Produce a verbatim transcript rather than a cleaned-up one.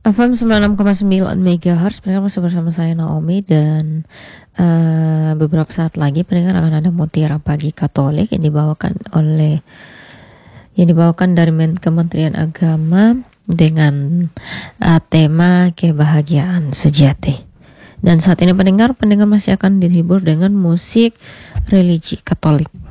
F M sembilan puluh enam koma sembilan megahertz. Pendengar masih bersama saya Naomi, dan uh, beberapa saat lagi pendengar akan ada Mutiara Pagi Katolik yang dibawakan oleh yang dibawakan dari Kementerian Agama dengan uh, tema kebahagiaan sejati. Dan saat ini pendengar pendengar masih akan dihibur dengan musik religi Katolik.